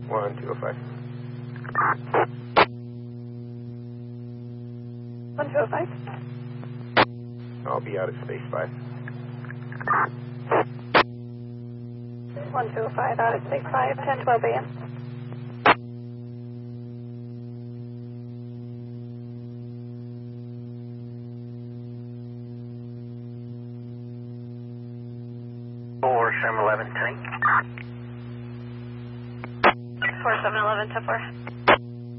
1205. 1205. I'll be out at space 5. 1205 out at space 5, 10:12 a.m. Four 711 tank. 4711 to 4.